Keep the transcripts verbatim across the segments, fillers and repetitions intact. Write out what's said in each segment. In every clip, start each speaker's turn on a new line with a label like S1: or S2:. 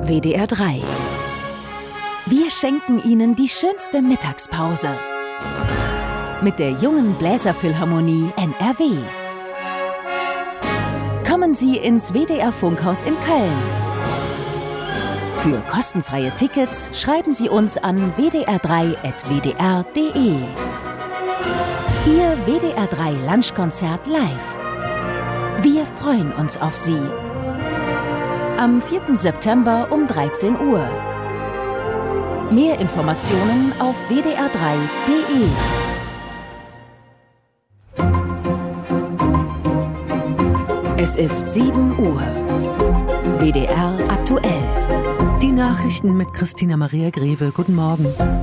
S1: W D R drei. Wir schenken Ihnen die schönste Mittagspause mit der jungen Bläserphilharmonie N R W. Kommen Sie ins W D R-Funkhaus in Köln. Für kostenfreie Tickets schreiben Sie uns an w d r drei at w d r punkt d e. Ihr W D R drei Lunchkonzert live. Wir freuen uns auf Sie. Am vierten September um dreizehn Uhr. Mehr Informationen auf w d r drei punkt d e. Es ist sieben Uhr. W D R aktuell.
S2: Die Nachrichten mit Christina Maria Greve. Guten Morgen.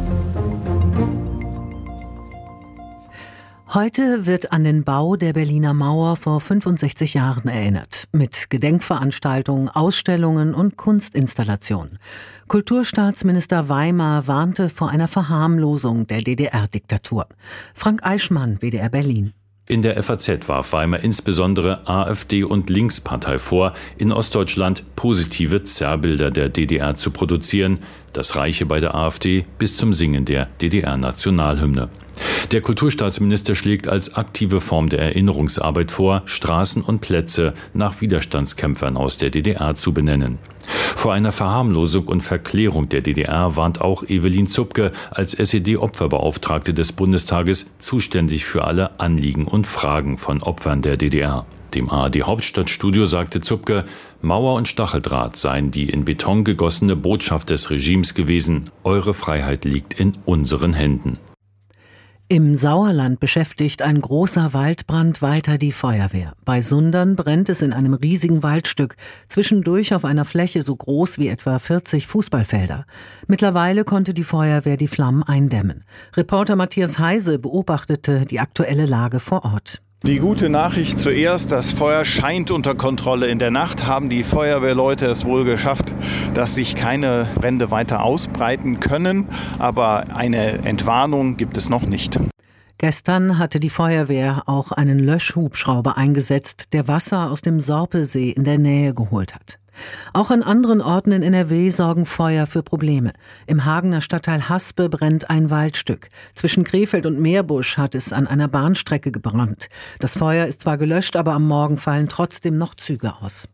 S2: Heute wird an den Bau der Berliner Mauer vor fünfundsechzig Jahren erinnert. Mit Gedenkveranstaltungen, Ausstellungen und Kunstinstallationen. Kulturstaatsminister Weimar warnte vor einer Verharmlosung der D D R-Diktatur. Frank Eichmann, W D R Berlin.
S3: In der F A Z warf Weimar insbesondere AfD und Linkspartei vor, in Ostdeutschland positive Zerrbilder der D D R zu produzieren. Das reiche bei der AfD bis zum Singen der D D R-Nationalhymne. Der Kulturstaatsminister schlägt als aktive Form der Erinnerungsarbeit vor, Straßen und Plätze nach Widerstandskämpfern aus der D D R zu benennen. Vor einer Verharmlosung und Verklärung der D D R warnt auch Evelyn Zupke als S E D-Opferbeauftragte des Bundestages, zuständig für alle Anliegen und Fragen von Opfern der D D R. Dem A R D-Hauptstadtstudio sagte Zupke, Mauer und Stacheldraht seien die in Beton gegossene Botschaft des Regimes gewesen. Eure Freiheit liegt in unseren Händen.
S2: Im Sauerland beschäftigt ein großer Waldbrand weiter die Feuerwehr. Bei Sundern brennt es in einem riesigen Waldstück, zwischendurch auf einer Fläche so groß wie etwa vierzig Fußballfelder. Mittlerweile konnte die Feuerwehr die Flammen eindämmen. Reporter Matthias Heise beobachtete die aktuelle Lage vor Ort.
S4: Die gute Nachricht zuerst, das Feuer scheint unter Kontrolle. In der Nacht haben die Feuerwehrleute es wohl geschafft, dass sich keine Brände weiter ausbreiten können. Aber eine Entwarnung gibt es noch nicht.
S2: Gestern hatte die Feuerwehr auch einen Löschhubschrauber eingesetzt, der Wasser aus dem Sorpesee in der Nähe geholt hat. Auch an anderen Orten in N R W sorgen Feuer für Probleme. Im Hagener Stadtteil Haspe brennt ein Waldstück. Zwischen Krefeld und Meerbusch hat es an einer Bahnstrecke gebrannt. Das Feuer ist zwar gelöscht, aber am Morgen fallen trotzdem noch Züge aus.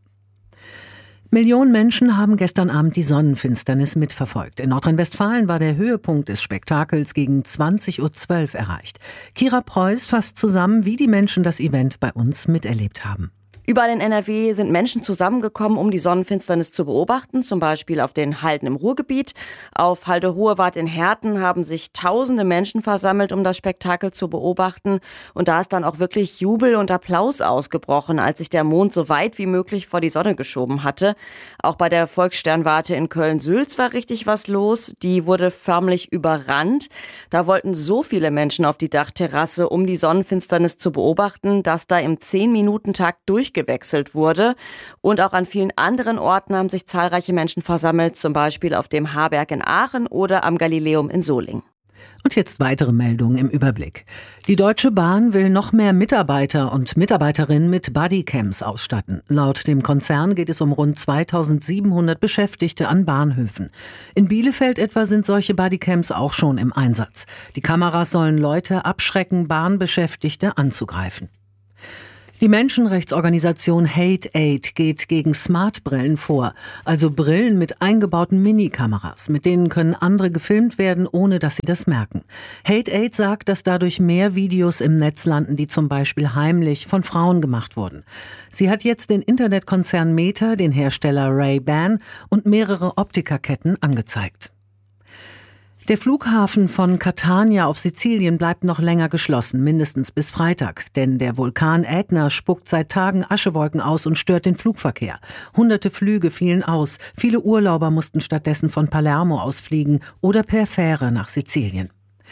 S2: Millionen Menschen haben gestern Abend die Sonnenfinsternis mitverfolgt. In Nordrhein-Westfalen war der Höhepunkt des Spektakels gegen zwanzig Uhr zwölf erreicht. Kira Preuß fasst zusammen, wie die Menschen das Event bei uns miterlebt haben.
S5: Überall in N R W sind Menschen zusammengekommen, um die Sonnenfinsternis zu beobachten, zum Beispiel auf den Halden im Ruhrgebiet. Auf Halde Hohewart in Herten haben sich tausende Menschen versammelt, um das Spektakel zu beobachten. Und da ist dann auch wirklich Jubel und Applaus ausgebrochen, als sich der Mond so weit wie möglich vor die Sonne geschoben hatte. Auch bei der Volkssternwarte in Köln-Sülz war richtig was los. Die wurde förmlich überrannt. Da wollten so viele Menschen auf die Dachterrasse, um die Sonnenfinsternis zu beobachten, dass da im zehn-Minuten-Takt durch gewechselt wurde. Und auch an vielen anderen Orten haben sich zahlreiche Menschen versammelt, zum Beispiel auf dem Haarberg in Aachen oder am Galileum in Solingen.
S2: Und jetzt weitere Meldungen im Überblick. Die Deutsche Bahn will noch mehr Mitarbeiter und Mitarbeiterinnen mit Bodycams ausstatten. Laut dem Konzern geht es um rund zweitausendsiebenhundert Beschäftigte an Bahnhöfen. In Bielefeld etwa sind solche Bodycams auch schon im Einsatz. Die Kameras sollen Leute abschrecken, Bahnbeschäftigte anzugreifen. Die Menschenrechtsorganisation Hate Aid geht gegen Smartbrillen vor, also Brillen mit eingebauten Minikameras. Mit denen können andere gefilmt werden, ohne dass sie das merken. Hate Aid sagt, dass dadurch mehr Videos im Netz landen, die zum Beispiel heimlich von Frauen gemacht wurden. Sie hat jetzt den Internetkonzern Meta, den Hersteller Ray-Ban und mehrere Optikerketten angezeigt. Der Flughafen von Catania auf Sizilien bleibt noch länger geschlossen, mindestens bis Freitag. Denn der Vulkan Ätna spuckt seit Tagen Aschewolken aus und stört den Flugverkehr. Hunderte Flüge fielen aus. Viele Urlauber mussten stattdessen von Palermo ausfliegen oder per Fähre nach Sizilien.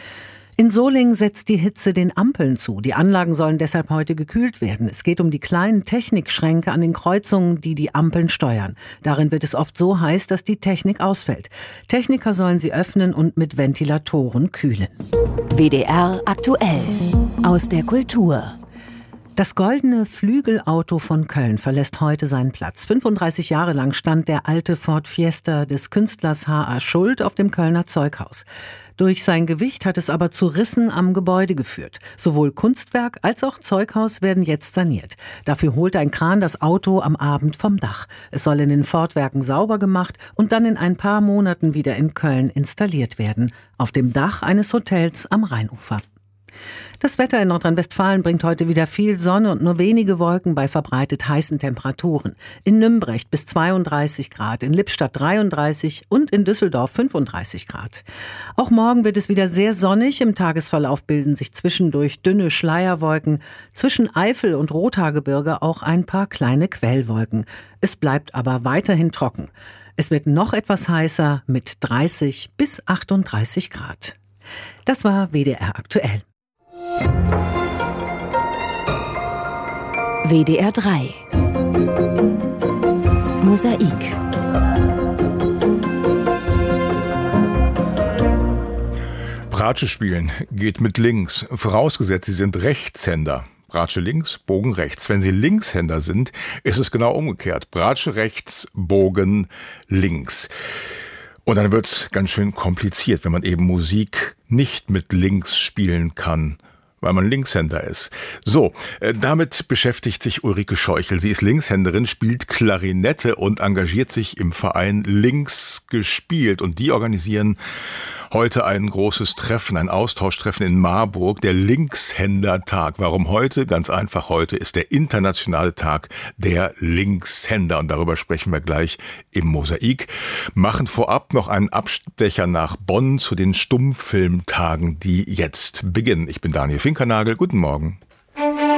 S2: In Solingen setzt die Hitze den Ampeln zu. Die Anlagen sollen deshalb heute gekühlt werden. Es geht um die kleinen Technikschränke an den Kreuzungen, die die Ampeln steuern. Darin wird es oft so heiß, dass die Technik ausfällt. Techniker sollen sie öffnen und mit Ventilatoren kühlen.
S1: W D R aktuell aus der Kultur.
S2: Das goldene Flügelauto von Köln verlässt heute seinen Platz. fünfunddreißig Jahre lang stand der alte Ford Fiesta des Künstlers H A. Schuld auf dem Kölner Zeughaus. Durch sein Gewicht hat es aber zu Rissen am Gebäude geführt. Sowohl Kunstwerk als auch Zeughaus werden jetzt saniert. Dafür holt ein Kran das Auto am Abend vom Dach. Es soll in den Ford-Werken sauber gemacht und dann in ein paar Monaten wieder in Köln installiert werden. Auf dem Dach eines Hotels am Rheinufer. Das Wetter in Nordrhein-Westfalen bringt heute wieder viel Sonne und nur wenige Wolken bei verbreitet heißen Temperaturen. In Nümbrecht bis zweiunddreißig Grad, in Lippstadt dreiunddreißig und in Düsseldorf fünfunddreißig Grad. Auch morgen wird es wieder sehr sonnig. Im Tagesverlauf bilden sich zwischendurch dünne Schleierwolken. Zwischen Eifel und Rothaargebirge auch ein paar kleine Quellwolken. Es bleibt aber weiterhin trocken. Es wird noch etwas heißer mit dreißig bis achtunddreißig Grad. Das war W D R aktuell.
S1: W D R drei Mosaik.
S6: Bratsche spielen geht mit links, vorausgesetzt Sie sind Rechtshänder. Bratsche links, Bogen rechts. Wenn Sie Linkshänder sind, ist es genau umgekehrt. Bratsche rechts, Bogen links. Und dann wird es ganz schön kompliziert, wenn man eben Musik nicht mit links spielen kann, weil man Linkshänder ist. So, äh, damit beschäftigt sich Ulrike Scheuchel. Sie ist Linkshänderin, spielt Klarinette und engagiert sich im Verein Links gespielt. Und die organisieren heute ein großes Treffen, ein Austauschtreffen in Marburg, der Linkshändertag. Warum heute? Ganz einfach, heute ist der internationale Tag der Linkshänder. Und darüber sprechen wir gleich im Mosaik. Machen vorab noch einen Abstecher nach Bonn zu den Stummfilmtagen, die jetzt beginnen. Ich bin Daniel Finkernagel. Guten Morgen.